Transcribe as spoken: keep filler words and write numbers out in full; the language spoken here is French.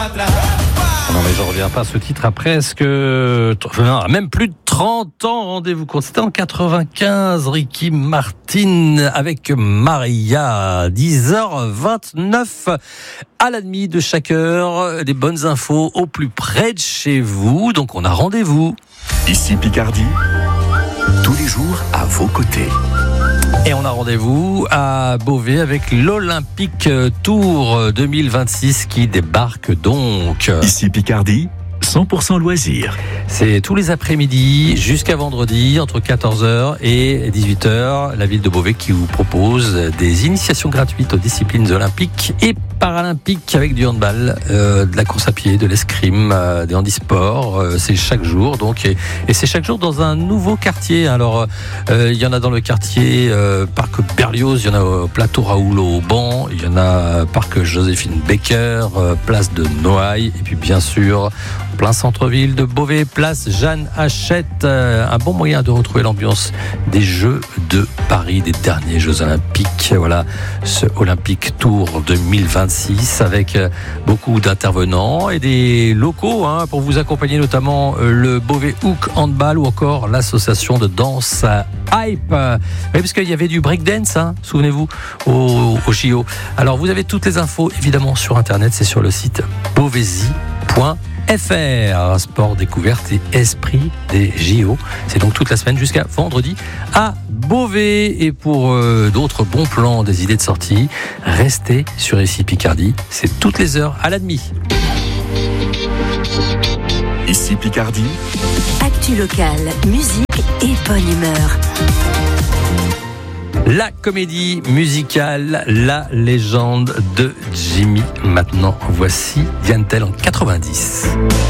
Non mais je reviens pas à ce titre à presque non, même plus de trente ans. Rendez-vous compte, c'était en quatre-vingt-quinze. Ricky Martin avec Maria. dix heures vingt-neuf à la demi de chaque heure. Des bonnes infos au plus près de chez vous. Donc on a rendez-vous. Ici Picardie, tous les jours à vos côtés. Et on a rendez-vous à Beauvais avec l'Olympique Tour deux mille vingt-six qui débarque donc. Ici Picardie, cent pour cent loisirs. C'est tous les après-midi jusqu'à vendredi entre quatorze heures et dix-huit heures. La ville de Beauvais qui vous propose des initiations gratuites aux disciplines olympiques et paralympiques avec du handball, euh, de la course à pied, de l'escrime, euh, des handisports. Euh, c'est chaque jour donc et, et c'est chaque jour dans un nouveau quartier. Alors euh, il y en a dans le quartier euh, Parc Berlioz, il y en a au plateau Raoul au Banc, il y en a Parc Joséphine Baker, euh, place de Noailles et puis bien sûr plein centre-ville de Beauvais, place Jeanne Hachette. Euh, un bon moyen de retrouver l'ambiance des Jeux de Paris, des derniers Jeux Olympiques. Voilà, ce Olympique Tour deux mille vingt-six avec beaucoup d'intervenants et des locaux hein, pour vous accompagner, notamment le Beauvais Hook Handball ou encore l'association de danse Hype. Oui, parce qu'il y avait du breakdance, hein, souvenez-vous, au, au J O. Alors, vous avez toutes les infos, évidemment, sur Internet. C'est sur le site beauvaisis point F R. Sport, découverte et esprit des J O. C'est donc toute la semaine jusqu'à vendredi à Beauvais. Et pour euh, d'autres bons plans, des idées de sortie, restez sur Ici Picardie. C'est toutes les heures à la demi. Ici Picardie. Actu locale, musique et bonne humeur. La comédie musicale, la légende de Jimmy. Maintenant, voici Diane Tell en quatre-vingt-dix.